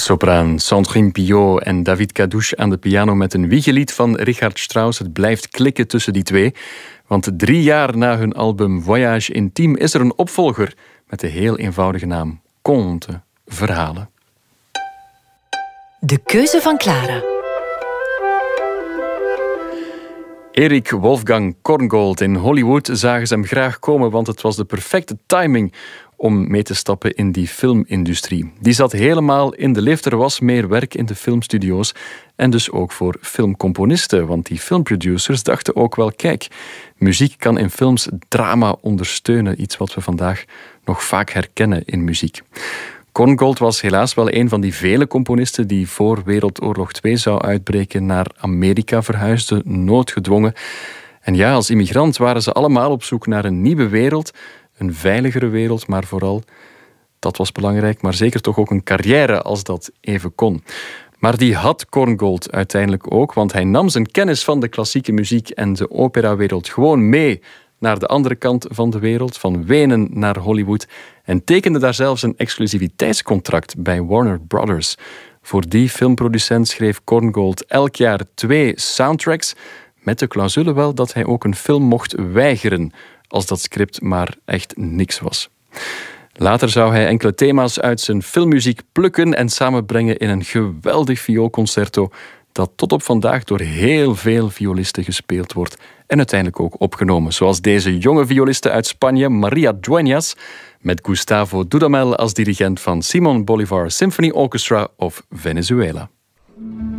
Sopraan Sandrine Pillot en David Cadouche aan de piano met een wiegelied van Richard Strauss. Het blijft klikken tussen die twee. Want 3 jaar na hun album Voyage Intime is er een opvolger met de heel eenvoudige naam Conte, verhalen. De keuze van Clara. Erik Wolfgang Korngold. In Hollywood zagen ze hem graag komen, want het was de perfecte timing om mee te stappen in die filmindustrie. Die zat helemaal in de lift. Er was meer werk in de filmstudio's en dus ook voor filmcomponisten, want die filmproducers dachten ook wel, kijk, muziek kan in films drama ondersteunen, iets wat we vandaag nog vaak herkennen in muziek. Korngold was helaas wel een van die vele componisten die voor Wereldoorlog 2 zou uitbreken naar Amerika verhuisde, noodgedwongen. En ja, als immigrant waren ze allemaal op zoek naar een nieuwe wereld, een veiligere wereld, maar vooral, dat was belangrijk, maar zeker toch ook een carrière als dat even kon. Maar die had Korngold uiteindelijk ook, want hij nam zijn kennis van de klassieke muziek en de operawereld gewoon mee naar de andere kant van de wereld, van Wenen naar Hollywood, en tekende daar zelfs een exclusiviteitscontract bij Warner Brothers. Voor die filmproducent schreef Korngold elk jaar 2 soundtracks, met de clausule wel dat hij ook een film mocht weigeren als dat script maar echt niks was. Later zou hij enkele thema's uit zijn filmmuziek plukken en samenbrengen in een geweldig vioolconcerto dat tot op vandaag door heel veel violisten gespeeld wordt en uiteindelijk ook opgenomen. Zoals deze jonge violiste uit Spanje, Maria Dueñas, met Gustavo Dudamel als dirigent van Simon Bolivar Symphony Orchestra of Venezuela.